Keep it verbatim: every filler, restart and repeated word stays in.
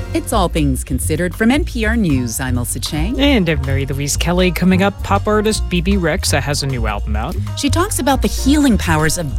It's All Things Considered from N P R News. I'm Elsa Chang. And I'm Mary Louise Kelly. Coming up, pop artist Bebe Rexha has a new album out. She talks about the healing powers of